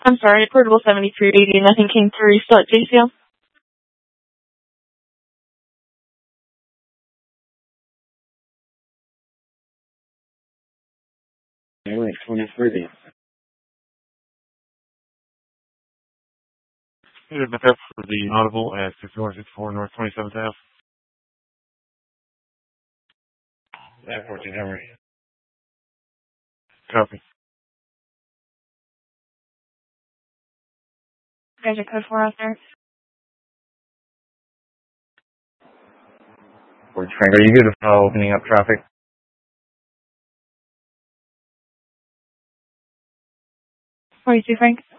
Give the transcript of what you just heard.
I'm sorry, portable 7380, nothing came through. Still at JCL? Anyway, 23. Here's the pickup for the Audible at 6164 North 27th Ave. At 14 Henry. Copy. Guys are code 4 out there. Frank, are you good with opening up traffic? 42 Frank.